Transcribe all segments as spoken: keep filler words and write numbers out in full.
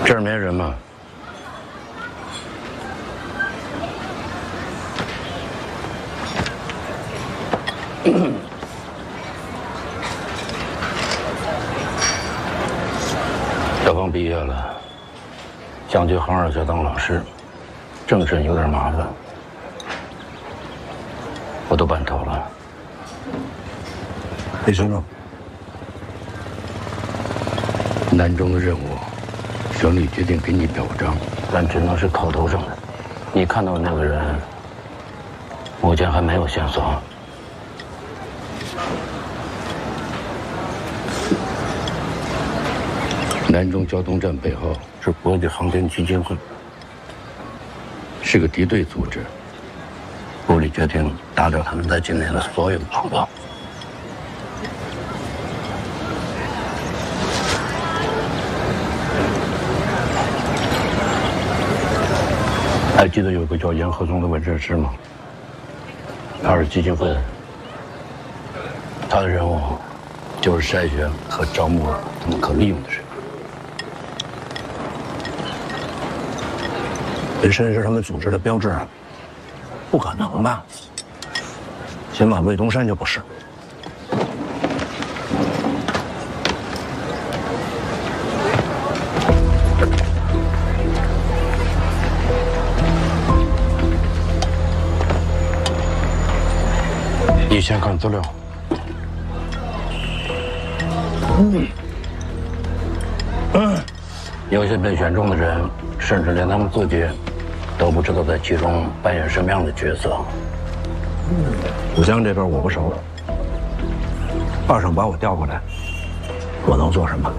这儿没人吗？小芳毕业了，想去航二学当老师，政审有点麻烦，我都办妥了。 李先生， 南中的任务，省里决定给你表彰，但只能是口头上的。你看到的那个人，目前还没有线索。南中交通站背后是国际航天基金会，是个敌对组织。部里决定打掉他们在境内的所有航道。还记得有个叫严鹤松的纹身师吗？他是基金会的，他的任务就是筛选和招募他们可利用的人。 纹身是他们组织的标志，不可能吧？起码魏东山就不是。 你先看资料。嗯，嗯，有些被选中的人，甚至连他们自己都不知道在其中扮演什么样的角色。 武江这边我不熟，二省把我调过来，我能做什么？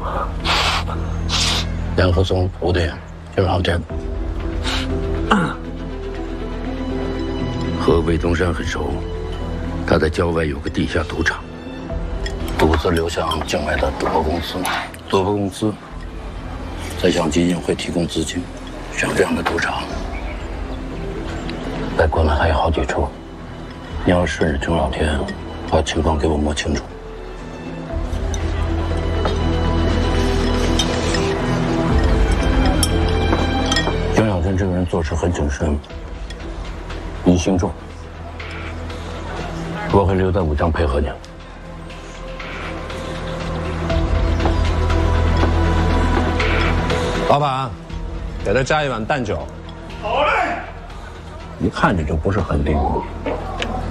梁鹤松徒弟就是航天，和魏东山很熟。他在郊外有个地下赌场，赌资流向境外的赌博公司，赌博公司再向基金会提供资金。像这样的赌场，在国内还有好几处。你要顺着郑老天把情况给我摸清楚。郑小天这个人做事很谨慎，疑心重。我会留在武江配合你。 老板，给他加一碗淡酒。 好嘞。一看这就不是很灵。